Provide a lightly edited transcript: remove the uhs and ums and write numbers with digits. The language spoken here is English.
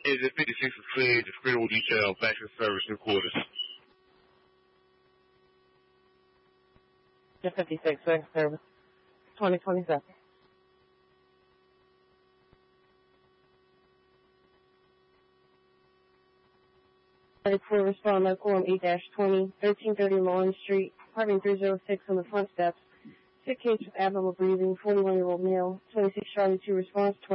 Agent 56 is cleared. Discriminable detail. Faction service in quarters. Agent 56, faction service. 2027. For respond local on 8-20, 1330 Lauren Street, apartment 306 on the front steps. Sick case with abnormal breathing, 41-year-old male, 26 Charlie 2 response,